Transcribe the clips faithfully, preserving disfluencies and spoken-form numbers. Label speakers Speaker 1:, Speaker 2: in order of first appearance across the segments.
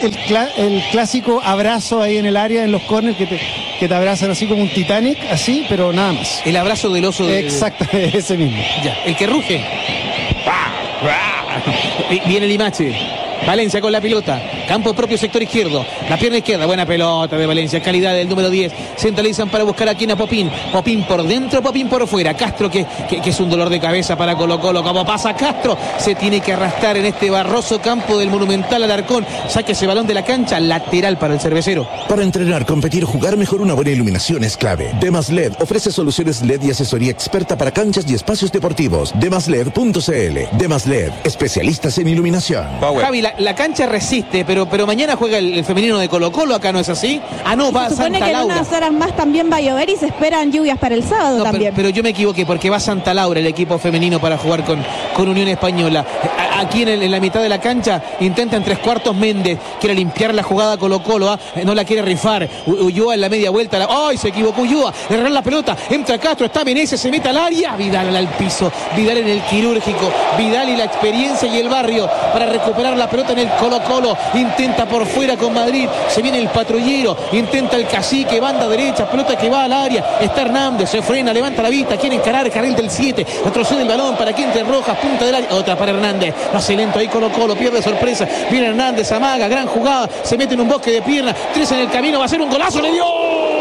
Speaker 1: el, cl- el clásico abrazo ahí en el área, en los corners, que te, que te abrazan así como un Titanic, así, pero nada más.
Speaker 2: El abrazo del oso. De...
Speaker 1: Exacto, ese mismo.
Speaker 2: Ya, el que ruge. Viene Limache. Valencia con la pelota, campo propio, sector izquierdo, la pierna izquierda, buena pelota de Valencia, calidad del número diez, centralizan para buscar aquí a Popín, Popín por dentro, Popín por fuera, Castro que, que, que es un dolor de cabeza para Colo Colo, como pasa Castro, se tiene que arrastrar en este barroso campo del Monumental Alarcón, saque ese balón de la cancha, lateral para el cervecero.
Speaker 3: Para entrenar, competir, jugar mejor, una buena iluminación es clave. Demas L E D ofrece soluciones L E D y asesoría experta para canchas y espacios deportivos. demas led punto c l. Demas L E D, especialistas en iluminación.
Speaker 2: Power. Javi, la, la cancha resiste, pero, pero mañana juega el, el femenino de Colo Colo, acá no es así. Ah, no, va a Santa Laura. Se supone que en
Speaker 4: unas horas más también va a llover y se esperan lluvias para el sábado
Speaker 2: no,
Speaker 4: también.
Speaker 2: Pero, pero yo me equivoqué, porque va a Santa Laura el equipo femenino para jugar con, con Unión Española. Aquí en, el, en la mitad de la cancha intenta en tres cuartos Méndez, quiere limpiar la jugada Colo Colo, ¿eh? No la quiere rifar. Ulloa en la media vuelta, la... ¡ay! Se equivocó Ulloa, le regala la pelota, entra Castro, está Meneses, se mete al área, Vidal al piso, Vidal en el quirúrgico, Vidal y la experiencia y el barrio para recuperar la pelota en el Colo Colo, intenta por fuera con Madrid, se viene el patrullero, intenta el cacique, banda derecha, pelota que va al área, está Hernández, se frena, levanta la vista, quiere encarar el carril del siete, retrocede el balón para que entre Rojas, punta del área, otra para Hernández, lo hace lento ahí Colo Colo, pierde sorpresa, viene Hernández, amaga, gran jugada, se mete en un bosque de pierna, tres en el camino, va a ser un golazo, le dio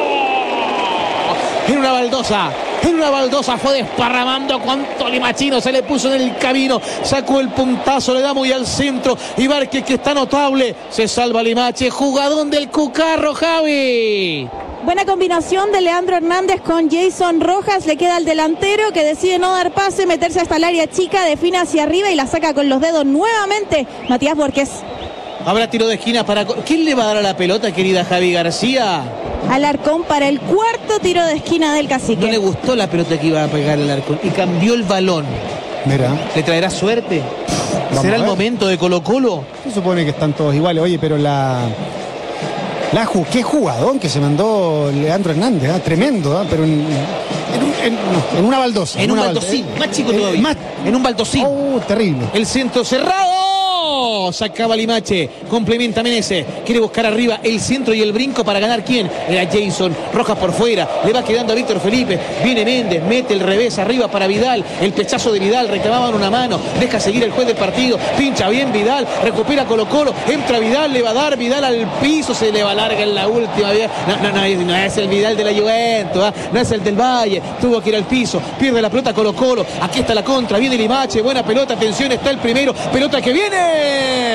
Speaker 2: en una baldosa, en una baldosa fue desparramando cuanto Limachino se le puso en el camino, sacó el puntazo, le da muy al centro y Várquez, que está notable, se salva Limache, jugadón del Cucarro, Javi.
Speaker 4: Buena combinación de Leandro Hernández con Jason Rojas, le queda al delantero que decide no dar pase, meterse hasta el área chica, define hacia arriba y la saca con los dedos nuevamente Matías Borges.
Speaker 2: Habrá tiro de esquina para... ¿Quién le va a dar a la pelota, querida Javi García?
Speaker 4: Alarcón para el cuarto tiro de esquina del cacique.
Speaker 2: No le gustó la pelota que iba a pegar el Alarcón y cambió el balón.
Speaker 1: Mira.
Speaker 2: ¿Le traerá suerte?
Speaker 1: Vamos
Speaker 2: ¿Será el momento de Colo Colo?
Speaker 1: Se supone que están todos iguales. Oye, pero la... la qué jugadón que se mandó Leandro Hernández, ¿eh? Tremendo, ¿eh? Pero en, en, en, no, en una baldosa.
Speaker 2: En, en un
Speaker 1: una
Speaker 2: baldosín,
Speaker 1: baldosa,
Speaker 2: más chico
Speaker 1: eh,
Speaker 2: todavía.
Speaker 1: Más...
Speaker 2: En un baldosín.
Speaker 1: Oh, terrible.
Speaker 2: El centro cerrado. Sacaba Limache, complementa Meneses, quiere buscar arriba el centro y el brinco para ganar. ¿Quién? Era Jason Rojas por fuera, le va quedando a Víctor Felipe, viene Méndez, mete el revés arriba para Vidal, el pechazo de Vidal, reclamaban una mano, deja seguir el juez del partido, pincha bien Vidal, recupera Colo Colo, entra Vidal, le va a dar Vidal al piso, se le va larga en la última, no, no, no, no es el Vidal de la Juventus, ¿eh? No es el del Valle, tuvo que ir al piso, pierde la pelota Colo Colo, aquí está la contra, viene Limache, buena pelota, atención, está el primero, pelota que viene.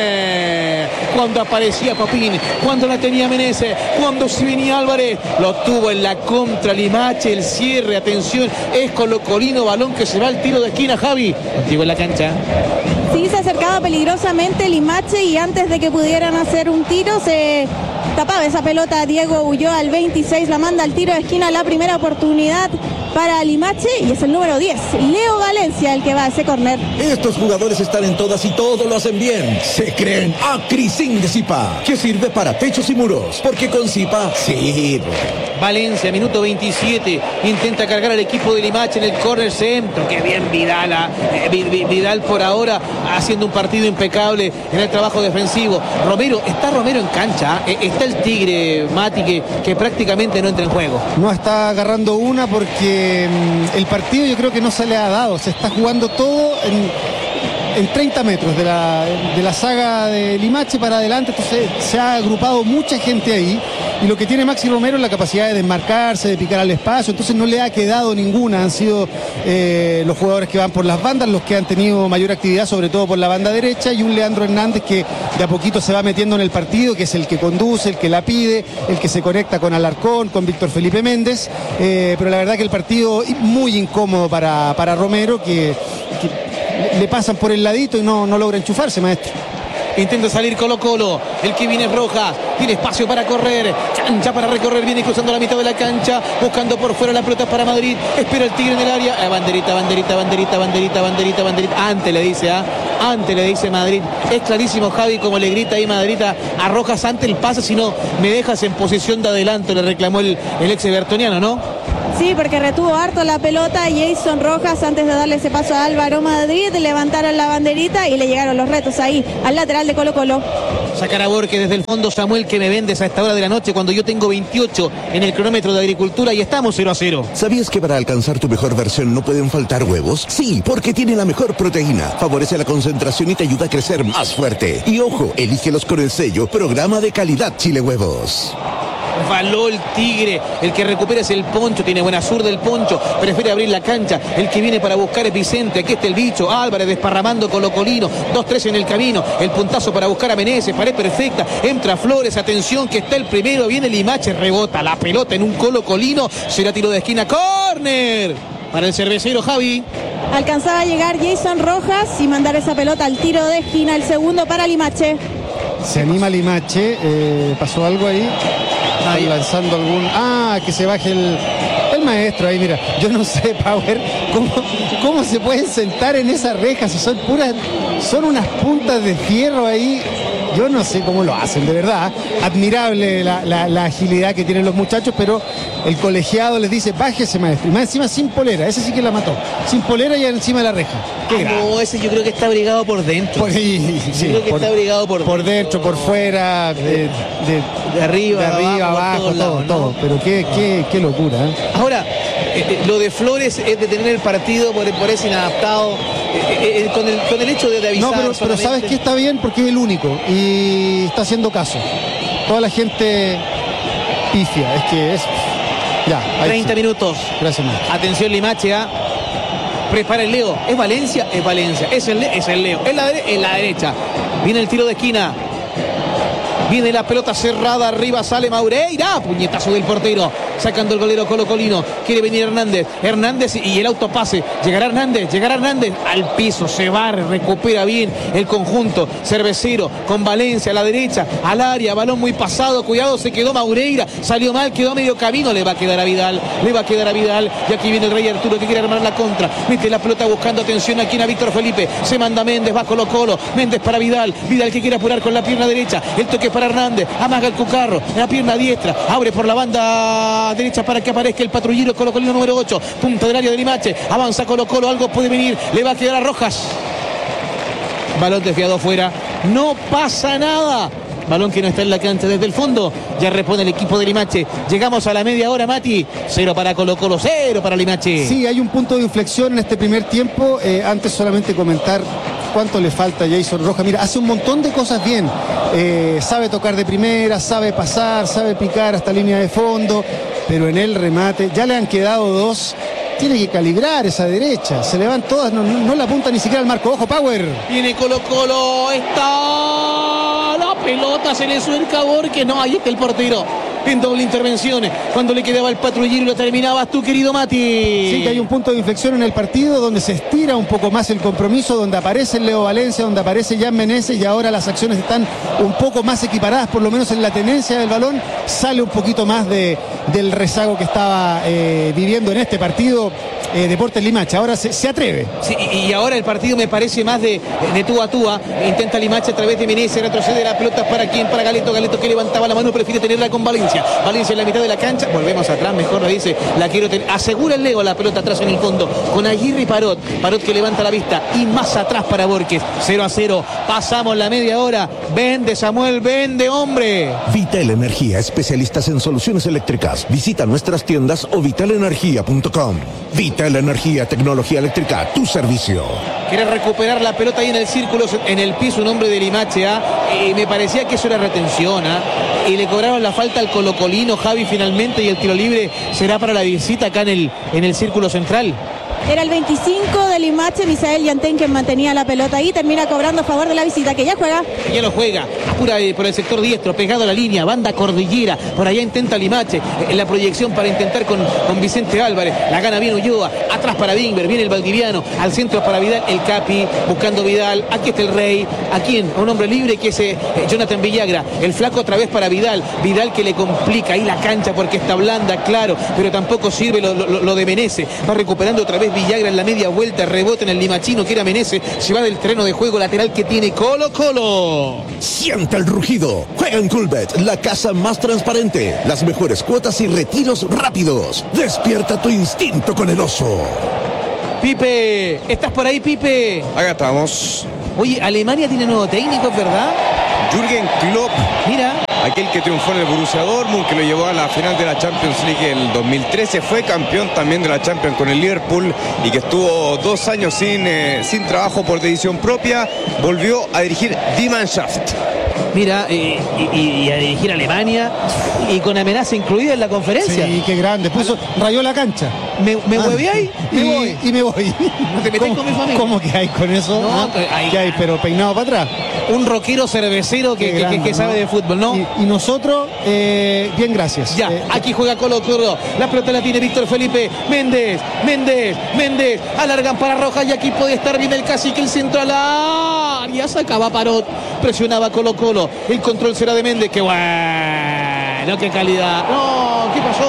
Speaker 2: Cuando aparecía Popín, cuando la tenía Meneses, cuando se venía Álvarez, lo tuvo en la contra Limache, el cierre, atención, es colocolino, balón que se va al tiro de esquina, Javi, contigo en la cancha.
Speaker 4: Sí, se acercaba peligrosamente Limache y antes de que pudieran hacer un tiro se tapaba esa pelota. Diego Ulloa al veintiséis la manda al tiro de esquina, la primera oportunidad para Limache y es el número diez, Leo Valencia, el que va a ese córner.
Speaker 3: Estos jugadores están en todas y todo lo hacen bien. Se creen Acrisin de Zipa, que sirve para techos y muros, porque con Zipa sirve.
Speaker 2: Valencia, minuto veintisiete, intenta cargar al equipo de Limache en el córner centro, que bien Vidal, eh, Vidal por ahora haciendo un partido impecable en el trabajo defensivo. Romero, está Romero en cancha, eh, está el Tigre Mati que, que prácticamente no entra en juego.
Speaker 1: No está agarrando una porque mmm, el partido yo creo que no se le ha dado, se está jugando todo en, en treinta metros de la, de la saga de Limache para adelante, entonces se ha agrupado mucha gente ahí y lo que tiene Maxi Romero es la capacidad de desmarcarse, de picar al espacio, entonces no le ha quedado ninguna, han sido eh, los jugadores que van por las bandas los que han tenido mayor actividad, sobre todo por la banda derecha, y un Leandro Hernández que de a poquito se va metiendo en el partido, que es el que conduce, el que la pide, el que se conecta con Alarcón, con Víctor Felipe Méndez, eh, pero la verdad que el partido muy incómodo para, para Romero, que, que le pasan por el ladito y no, no logra enchufarse, maestro.
Speaker 2: Intenta salir Colo Colo, el que viene es Rojas, tiene espacio para correr, cancha para recorrer, viene cruzando la mitad de la cancha, buscando por fuera la pelota para Madrid, espera el Tigre en el área, eh, banderita, banderita, banderita, banderita, banderita, banderita, antes le dice, ¿ah? ¿eh? Antes le dice Madrid, es clarísimo Javi como le grita ahí Madrid a Rojas ante el pase, si no me dejas en posición de adelanto, le reclamó el, el ex evertoniano, ¿no?
Speaker 4: Sí, porque retuvo harto la pelota Jason Rojas antes de darle ese paso a Álvaro Madrid, levantaron la banderita y le llegaron los retos ahí al lateral de Colo Colo.
Speaker 2: Sacar a Borges desde el fondo, Samuel, que me vendes a esta hora de la noche cuando yo tengo veintiocho en el cronómetro de Agricultura y estamos cero a cero.
Speaker 3: ¿Sabías que para alcanzar tu mejor versión no pueden faltar huevos? Sí, porque tiene la mejor proteína, favorece la concentración y te ayuda a crecer más fuerte. Y ojo, elígelos con el sello Programa de Calidad Chile Huevos.
Speaker 2: Való el Tigre, el que recupera es el Poncho, tiene buena zurda el Poncho, prefiere abrir la cancha, el que viene para buscar es Vicente, aquí está el bicho, Álvarez desparramando Colocolino, dos tres en el camino, el puntazo para buscar a Meneses, pared perfecta, entra Flores, atención que está el primero, viene Limache, rebota la pelota en un Colocolino, será tiro de esquina, córner para el cervecero Javi.
Speaker 4: Alcanzaba a llegar Jason Rojas y mandar esa pelota al tiro de esquina, el segundo para Limache.
Speaker 1: Se anima Limache, eh, pasó algo ahí. Ahí lanzando algún... Ah, que se baje el, el maestro ahí, mira. Yo no sé, Power, cómo, cómo se pueden sentar en esas rejas si son puras... Son unas puntas de fierro ahí. Yo no sé cómo lo hacen, de verdad. Admirable la, la, la agilidad que tienen los muchachos, pero el colegiado les dice, bájese, maestro. Y más encima sin polera, ese sí que la mató. Sin polera y encima de la reja.
Speaker 2: Qué no, ese yo creo que está abrigado por dentro.
Speaker 1: Por, sí,
Speaker 2: yo creo que por, está abrigado por,
Speaker 1: por dentro, por fuera, de, de,
Speaker 2: de arriba,
Speaker 1: de arriba, abajo, abajo todo, lados, todo. ¿no? Pero qué, qué, qué locura. ¿eh?
Speaker 2: Ahora, eh, lo de Flores es de tener el partido por, por ese inadaptado, eh, eh, con, el, con el hecho de, de avisar.
Speaker 1: No, pero, pero sabes que está bien porque es el único y está haciendo caso. Toda la gente pifia, es que es... Ya,
Speaker 2: treinta
Speaker 1: sí.
Speaker 2: minutos.
Speaker 1: Gracias, man.
Speaker 2: Atención Limache, ¿eh? Prepara el Leo. ¿Es Valencia? Es Valencia. ¿Es el, es el Leo? ¿Es la, en la derecha? Viene el tiro de esquina. Viene la pelota cerrada, arriba sale Maureira, puñetazo del portero, sacando el golero Colocolino, quiere venir Hernández, Hernández y el autopase, llegará Hernández, llegará Hernández, al piso, se barre, recupera bien el conjunto cervecero, con Valencia a la derecha, al área, balón muy pasado, cuidado, se quedó Maureira, salió mal, quedó a medio camino, le va a quedar a Vidal, le va a quedar a Vidal, y aquí viene el Rey Arturo que quiere armar la contra, mete la pelota buscando atención aquí a Víctor Felipe, se manda Méndez, va Colo Colo, Méndez para Vidal, Vidal que quiere apurar con la pierna derecha, el toque para Hernández, amaga el Cucarro, en la pierna diestra, abre por la banda derecha para que aparezca el patrullero colocolino número ocho, punta del área de Limache, avanza Colo Colo, algo puede venir, le va a quedar a Rojas, balón desviado fuera, no pasa nada, balón que no está en la cancha desde el fondo, ya repone el equipo de Limache, llegamos a la media hora, Mati, cero para Colo Colo, cero para Limache.
Speaker 1: Sí, hay un punto de inflexión en este primer tiempo, eh, antes solamente comentar cuánto le falta a Jason Rojas. Mira, hace un montón de cosas bien. Eh, sabe tocar de primera, sabe pasar, sabe picar hasta línea de fondo, pero en el remate ya le han quedado dos. Tiene que calibrar esa derecha. Se le van todas, no, no, no la apunta ni siquiera al marco. Ojo, Power.
Speaker 2: Viene Colo Colo, está la pelota, se le suelca a Borges. No, ahí está el portero. En doble intervención, cuando le quedaba el patrullero y lo terminabas tú, querido Mati.
Speaker 1: Sí, que hay un punto de inflexión en el partido donde se estira un poco más el compromiso, donde aparece el Leo Valencia, donde aparece Jan Meneses y ahora las acciones están un poco más equiparadas, por lo menos en la tenencia del balón, sale un poquito más de, del rezago que estaba eh, viviendo en este partido eh, Deportes Limache. Ahora se, se atreve.
Speaker 2: Sí, y ahora el partido me parece más de, de tú a tú. Intenta Limache a través de Meneses, retrocede la pelota para quién, para Galeto, Galeto que levantaba la mano, prefiere tenerla con Valencia. Valencia en la mitad de la cancha, volvemos atrás, mejor lo dice, la quiero tener, asegura el Leo la pelota atrás en el fondo, con Aguirre y Parot, Parot que levanta la vista, y más atrás para Borges, cero a cero, pasamos la media hora, vende Samuel, vende hombre.
Speaker 3: Vital Energía, especialistas en soluciones eléctricas, visita nuestras tiendas o vital energía punto com. Vital Energía, tecnología eléctrica, tu servicio.
Speaker 2: Quiere recuperar la pelota ahí en el círculo, en el piso, un hombre de Limache, ¿ah? Y me parecía que eso era retención, ¿ah? Y le cobraron la falta al Colocolino, Javi, finalmente, y el tiro libre será para la visita acá en el, en el círculo central.
Speaker 4: Era el veinticinco de Limache, Misael Yantén, quien mantenía la pelota ahí, termina cobrando a favor de la visita, que ya juega.
Speaker 2: Ya lo juega, apura por el sector diestro, pegado a la línea, banda cordillera, por allá intenta Limache, en la proyección para intentar con, con Vicente Álvarez, la gana bien Ulloa, atrás para Bingber, viene el valdiviano, al centro para Vidal, el Capi, buscando Vidal, aquí está el Rey, ¿a quién? A un hombre libre que es eh, Jonathan Villagra, el flaco otra vez para Vidal, Vidal que le complica ahí la cancha porque está blanda, claro, pero tampoco sirve lo, lo, lo de Meneses, va recuperando otra vez Villagra en la media vuelta, rebota en el limachino que era Meneses, se va del terreno de juego lateral que tiene Colo Colo.
Speaker 3: Siente el rugido. Juega en Coolbet, la casa más transparente, las mejores cuotas y retiros rápidos. Despierta tu instinto con el oso.
Speaker 2: Pipe, ¿estás por ahí, Pipe?
Speaker 5: Acá estamos.
Speaker 2: Oye, Alemania tiene nuevo técnico, ¿verdad?
Speaker 5: Jürgen Klopp.
Speaker 2: Mira.
Speaker 5: Aquel que triunfó en el Borussia Dortmund, que lo llevó a la final de la Champions League en el dos mil trece, fue campeón también de la Champions con el Liverpool y que estuvo dos años sin, eh, sin trabajo por decisión propia, volvió a dirigir Die Mannschaft.
Speaker 2: Mira, y, y, y a dirigir a Alemania y con amenaza incluida en la conferencia.
Speaker 1: Sí, qué grande. Puso, rayó la cancha.
Speaker 2: ¿Me, me
Speaker 1: Ah,
Speaker 2: huevé ahí? Me
Speaker 1: y,
Speaker 2: voy.
Speaker 1: y me voy.
Speaker 2: No te metés con mi familia.
Speaker 1: ¿Cómo que hay con eso?
Speaker 2: No,
Speaker 1: ¿Ah?
Speaker 2: que hay-
Speaker 1: ¿Qué hay? Pero peinado para atrás.
Speaker 2: Un rockero cervecero que,
Speaker 1: Qué
Speaker 2: que-
Speaker 1: grande,
Speaker 2: que- que
Speaker 1: ¿no?
Speaker 2: sabe de fútbol, ¿no?
Speaker 1: Y, y nosotros, eh, bien, gracias.
Speaker 2: Ya,
Speaker 1: Eh,
Speaker 2: aquí juega Colo Colo. La pelota la tiene Víctor Felipe. Méndez, Méndez, Méndez. Alargan para Rojas y aquí puede estar bien el cacique, el centro a la área. Sacaba Parot. Presionaba Colo Colo. El control será de Méndez. Qué bueno, qué calidad. No, ¿qué pasó?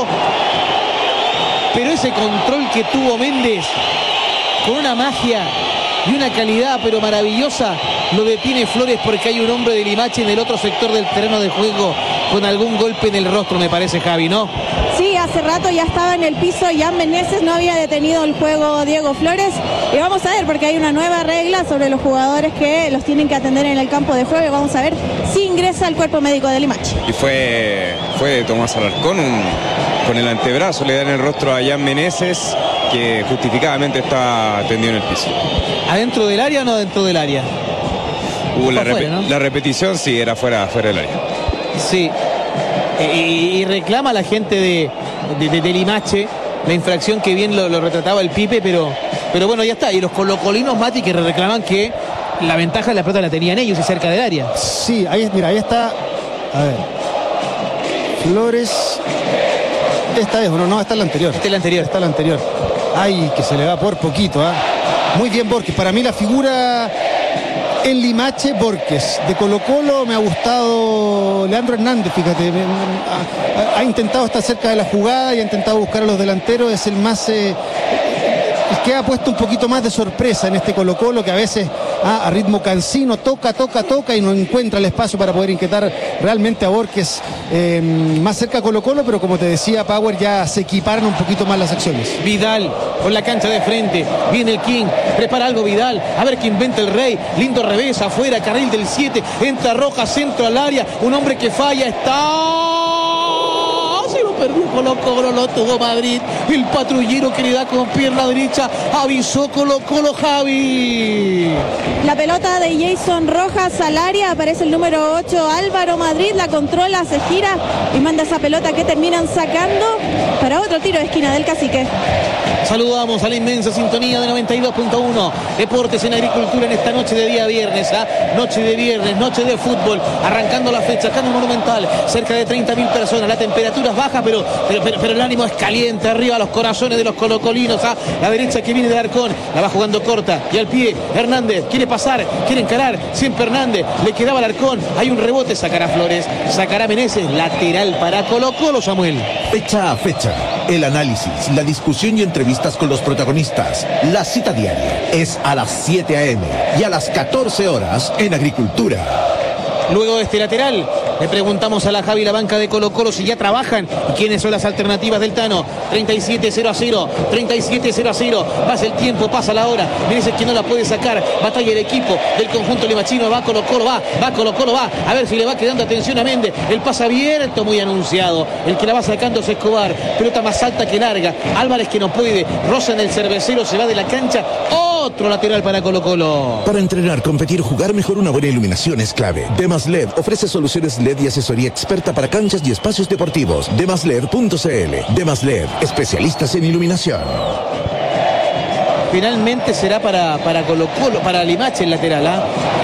Speaker 2: Pero ese control que tuvo Méndez con una magia y una calidad pero maravillosa, lo detiene Flores porque hay un hombre de Limache en el otro sector del terreno de juego con algún golpe en el rostro, me parece, Javi, ¿no?
Speaker 4: Sí, hace rato ya estaba en el piso Jan Meneses, no había detenido el juego Diego Flores. Y vamos a ver, porque hay una nueva regla sobre los jugadores que los tienen que atender en el campo de juego. Y vamos a ver si ingresa el cuerpo médico de Limache.
Speaker 5: Y fue, fue Tomás Alarcón, un, con el antebrazo le da en el rostro a Jan Meneses, que justificadamente está tendido en el piso.
Speaker 2: ¿Adentro del área o no adentro del área?
Speaker 5: Hubo la,
Speaker 2: Fue afuera,
Speaker 5: repe-
Speaker 2: ¿no?
Speaker 5: la repetición, sí, era fuera, fuera del área.
Speaker 2: Sí. Eh, Y, y reclama a la gente de, de, de- de Limache la infracción que bien lo, lo retrataba el Pipe, pero, pero bueno, ya está. Y los colocolinos, Mati, que reclaman que la ventaja de la pelota la tenían ellos y cerca del área.
Speaker 1: Sí, ahí, mira, ahí está. A ver. Flores. Esta es, bueno, no, esta es la anterior.
Speaker 2: Esta es la anterior.
Speaker 1: Esta es la anterior. Ay, que se le va por poquito, ¿ah? Muy bien, Borges. Para mí la figura en Limache, Borges. De Colo Colo me ha gustado Leandro Hernández, fíjate. me- ha, ha intentado estar cerca de la jugada y ha intentado buscar a los delanteros. Es el más... eh, el que ha puesto un poquito más de sorpresa en este Colo Colo, que a veces ah, a ritmo cansino toca, toca, toca y no encuentra el espacio para poder inquietar realmente a Borges eh, más cerca a Colo Colo, pero como te decía, Power, ya se equiparan un poquito más las acciones.
Speaker 2: Vidal con la cancha de frente. Viene el King. Prepara algo Vidal. A ver qué inventa el Rey. Lindo revés afuera. Carril del siete. Entra Rojas. Centro al área. Un hombre que falla. Está... Se lo perdió Colo Colo. Lo tuvo Madrid. El patrullero que le da con pierna derecha. Avisó Colo Colo, Javi.
Speaker 4: La pelota de Jason Rojas al área, aparece el número ocho Álvaro Madrid, la controla, se gira y manda esa pelota que terminan sacando para otro tiro de esquina del cacique.
Speaker 2: Saludamos a la inmensa sintonía de noventa y dos punto uno. Deportes en Agricultura en esta noche de día viernes. ¿ah? Noche de viernes, noche de fútbol. Arrancando la fecha acá en el Monumental. Cerca de treinta mil personas. La temperatura es baja, pero, pero, pero, pero el ánimo es caliente. Arriba los corazones de los colocolinos. ¿ah? La derecha que viene de Arcón. La va jugando corta. Y al pie, Hernández quiere pasar, quiere encarar. Siempre Hernández. Le quedaba al Arcón. Hay un rebote. Sacará Flores. Sacará Meneses. Lateral para Colo Colo, Samuel.
Speaker 3: Fecha a fecha, el análisis, la discusión y entrevistas con los protagonistas. La cita diaria es a las siete a eme y a las catorce horas en Agricultura.
Speaker 2: Luego de este lateral, le preguntamos a la Javi, la banca de Colo Colo, si ya trabajan y quiénes son las alternativas del Tano. treinta y siete cero a cero, treinta y siete cero a cero. Pasa el tiempo, pasa la hora. Meneses que no la puede sacar. Batalla el equipo del conjunto limachino. Va Colo Colo, va, va Colo Colo, va. A ver si le va quedando atención a Méndez. El pase abierto, muy anunciado. El que la va sacando es Escobar. Pelota más alta que larga. Álvarez que no puede. Rosa en el cervecero, se va de la cancha. Otro lateral para Colo Colo.
Speaker 3: Para entrenar, competir, jugar mejor, una buena iluminación es clave. Demas L E D ofrece soluciones L E D y asesoría experta para canchas y espacios deportivos. demas led punto cl. Demas L E D, especialistas en iluminación.
Speaker 2: Finalmente será para, para Colo Colo, para Limache el lateral. ¿ah?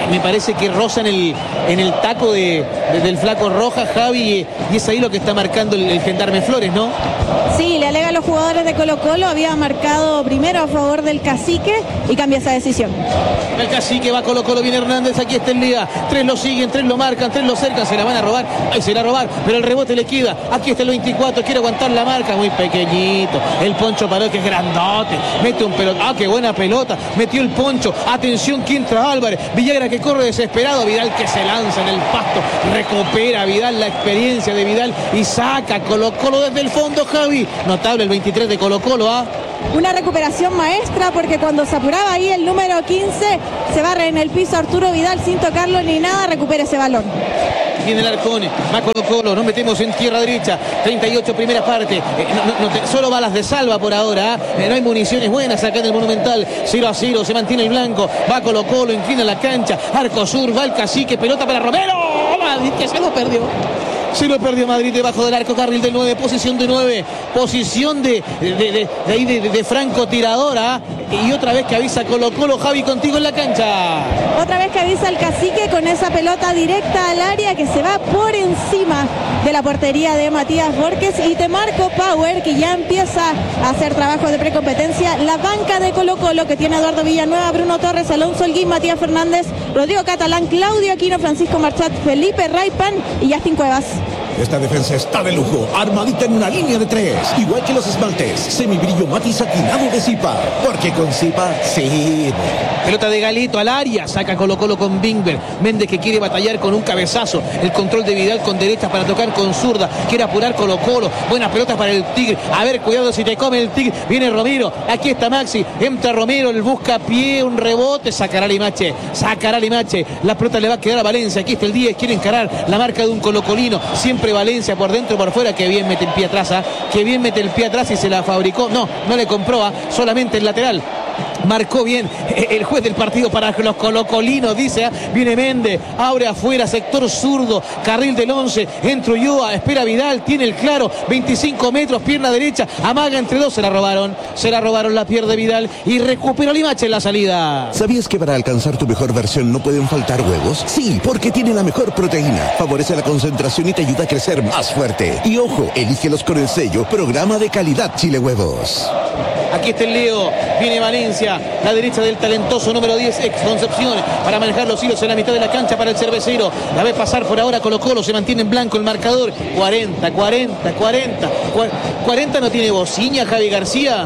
Speaker 2: me parece que roza en el, en el taco de, de, del flaco Rojas, Javi, y es ahí lo que está marcando el, el gendarme Flores, ¿no?
Speaker 4: Sí, le alega a los jugadores de Colo Colo, había marcado primero a favor del Cacique y cambia esa decisión.
Speaker 2: El Cacique va Colo Colo, viene Hernández, aquí está el Liga, tres lo siguen, tres lo marcan, tres lo cercan, se la van a robar, ahí se la a robar, pero el rebote le queda, aquí está el veinticuatro, quiere aguantar la marca, muy pequeñito, el Poncho Paró que es grandote, mete un pelota, ah, qué buena pelota, metió el Poncho, atención que entra Álvarez, Villagra que corre desesperado, Vidal que se lanza en el pasto, recupera Vidal la experiencia de Vidal y saca Colo Colo desde el fondo, Javi, notable el veintitrés de Colo Colo, ¿ah?
Speaker 4: Una recuperación maestra porque cuando se apuraba ahí el número quince se barre en el piso Arturo Vidal sin tocarlo ni nada, recupera ese balón.
Speaker 2: Viene el Arcone, va Colo Colo, nos metemos en tierra derecha, treinta y ocho primera parte, eh, no, no, solo balas de salva por ahora, eh, no hay municiones buenas acá en el Monumental, cero a cero, se mantiene el blanco, va Colo Colo, inclina la cancha, arco sur, va el Cacique, pelota para Romero, Madrid que se lo perdió. Se lo perdió Madrid debajo del arco, carril del nueve, posición de nueve, posición de, de, de, de, de, de, de franco tiradora. Y otra vez que avisa Colo Colo, Javi, contigo en la cancha.
Speaker 4: Otra vez que avisa el Cacique con esa pelota directa al área que se va por encima de la portería de Matías Borges. Y te marco Power, que ya empieza a hacer trabajo de precompetencia. La banca de Colo Colo, que tiene Eduardo Villanueva, Bruno Torres, Alonso Holguín, Matías Fernández, Rodrigo Catalán, Claudio Aquino, Francisco Marchat, Felipe Raipan y Justin Cuevas.
Speaker 3: Esta defensa está de lujo, armadita en una línea de tres, igual que los esmaltes, semibrillo matiz satinado de Zipa, porque con Zipa sí.
Speaker 2: Pelota de Galito al área, saca Colo Colo con Bingber, Méndez que quiere batallar con un cabezazo, el control de Vidal con derecha para tocar con zurda, quiere apurar Colo Colo, buenas pelotas para el Tigre, a ver, cuidado si te come el Tigre, viene Romero, aquí está Maxi, entra Romero, el busca pie, un rebote, sacará Limache, sacará Limache, la pelota le va a quedar a Valencia, aquí está el diez, quiere encarar la marca de un colocolino, siempre Valencia por dentro, por fuera, que bien mete el pie atrás, ¿eh? que bien mete el pie atrás y se la fabricó, no, no le compró, ¿eh? solamente el lateral. Marcó bien el juez del partido para los colocolinos, dice, ¿eh? viene Méndez, abre afuera, sector zurdo, carril del once, entra Ulloa, espera Vidal, tiene el claro, veinticinco metros, pierna derecha, amaga entre dos, se la robaron, se la robaron, la pierde Vidal y recupera Limache en la salida.
Speaker 3: ¿Sabías que para alcanzar tu mejor versión no pueden faltar huevos? Sí, porque tiene la mejor proteína, favorece la concentración y te ayuda a crecer más fuerte. Y ojo, elígelos con el sello Programa de Calidad Chile Huevos.
Speaker 2: Aquí está el Leo, viene Valencia, la derecha del talentoso número diez, ex Concepción, para manejar los hilos en la mitad de la cancha para el cervecero. La ve pasar por ahora Colo Colo, se mantiene en blanco el marcador. cuarenta, cuarenta, cuarenta. cuarenta no tiene bociña, Javi García.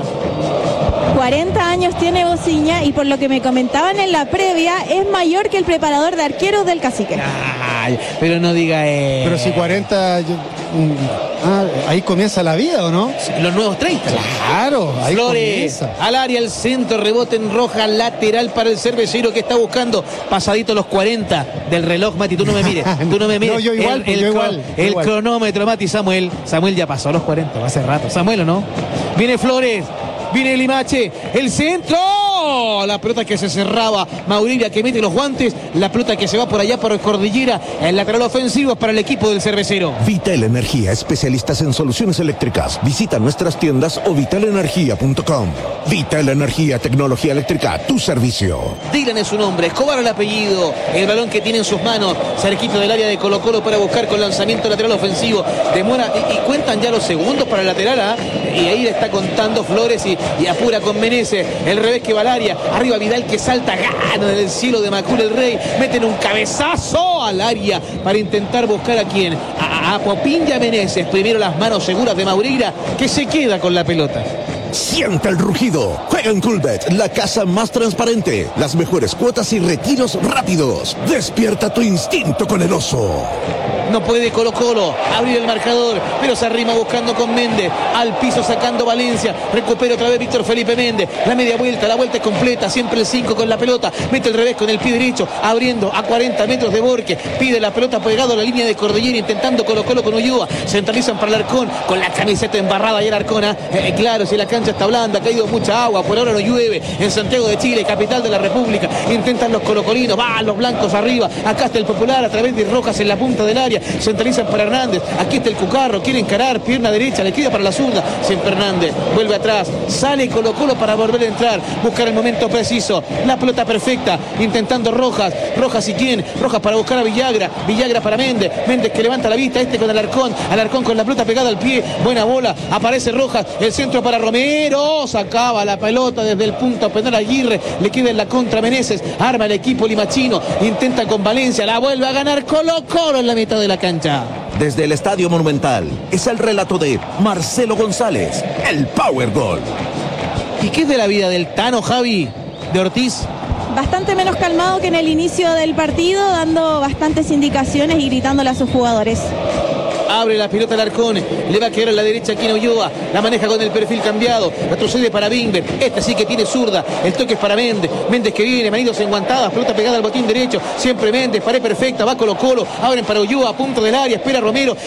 Speaker 4: cuarenta años tiene Bociña y por lo que me comentaban en la previa, es mayor que el preparador de arqueros del Cacique.
Speaker 2: Ay, pero no diga eso.
Speaker 1: Pero si cuarenta... Yo, um, ah, ahí comienza la vida, ¿o no?
Speaker 2: Los nuevos treinta.
Speaker 1: Claro, ahí
Speaker 2: Flores,
Speaker 1: comienza.
Speaker 2: al área, el centro, rebote en roja, lateral para el cervecero que está buscando, pasadito los cuarenta del reloj, Mati, tú no me mires, tú no me mires.
Speaker 1: No, yo igual,
Speaker 2: el, el,
Speaker 1: yo
Speaker 2: cro-
Speaker 1: igual, yo
Speaker 2: el
Speaker 1: igual.
Speaker 2: cronómetro, Mati, Samuel, Samuel ya pasó los cuarenta, hace rato, Samuel, ¿o no? Viene Flores, viene Limache, el centro, la pelota que se cerraba, Maurilia que mete los guantes, la pelota que se va por allá por Cordillera, el lateral ofensivo para el equipo del cervecero.
Speaker 3: Vital Energía, especialistas en soluciones eléctricas. Visita nuestras tiendas o vital energía punto com. Vital Energía, tecnología eléctrica, tu servicio.
Speaker 2: Dylan es su nombre, Escobar el apellido, el balón que tiene en sus manos, cerquito del área de Colo Colo para buscar con lanzamiento lateral ofensivo, demora y, y cuentan ya los segundos para el lateral, ¿ah? Y ahí le está contando Flores y, y apura con Meneses, el revés que va al área, arriba Vidal que salta, gana en el cielo de Macul el Rey, meten un cabezazo al área para intentar buscar a quién, a, a, a Popín y a Meneses, primero las manos seguras de Maurigra que se queda con la pelota.
Speaker 3: Siente el rugido. Juega en Coolbet, la casa más transparente. Las mejores cuotas y retiros rápidos. Despierta tu instinto con el oso.
Speaker 2: No puede Colo Colo abrir el marcador, pero se arrima buscando con Méndez, al piso sacando Valencia, recupera otra vez Víctor Felipe Méndez, la media vuelta, la vuelta es completa, siempre el cinco con la pelota, mete el revés con el pie derecho, abriendo a cuarenta metros de Borges, pide la pelota pegado a la línea de Cordillera, intentando Colo Colo con Ulloa, centralizan para el Arcón, con la camiseta embarrada y el Arcona, eh, claro, si la cancha cancha está blanda, ha caído mucha agua, por ahora no llueve en Santiago de Chile, capital de la República. Intentan los colocolinos, van los blancos arriba, acá está el Popular a través de Rojas en la punta del área, centralizan para Hernández, aquí está el Cucarro, quiere encarar, pierna derecha, le queda para la zurda, siempre Hernández, vuelve atrás, sale Colo Colo para volver a entrar, buscar el momento preciso, la pelota perfecta, intentando Rojas, Rojas y quién, Rojas para buscar a Villagra, Villagra para Méndez, Méndez que levanta la vista, este con Alarcón, Alarcón con la pelota pegada al pie, buena bola, aparece Rojas, el centro para Romero, sacaba la pelota desde el punto penal Aguirre, le queda en la contra Meneses, arma el equipo limachino, intenta con Valencia, la vuelve a ganar Colo Colo en la mitad de la cancha.
Speaker 6: Desde el Estadio Monumental es el relato de Marcelo González, el Power Gol.
Speaker 2: ¿Y qué es de la vida del Tano, Javi, de Ortiz?
Speaker 4: Bastante menos calmado que en el inicio del partido, dando bastantes indicaciones y gritándole a sus jugadores.
Speaker 2: Abre la pelota al Alarcón, le va a quedar a la derecha Quino Ulloa, la maneja con el perfil cambiado, retrocede para Bimber, este sí que tiene zurda, el toque es para Méndez, Méndez que viene, manitos enguantadas, pelota pegada al botín derecho, siempre Méndez, pared perfecta, va Colo Colo, abren para Ulloa, punto del área, espera Romero,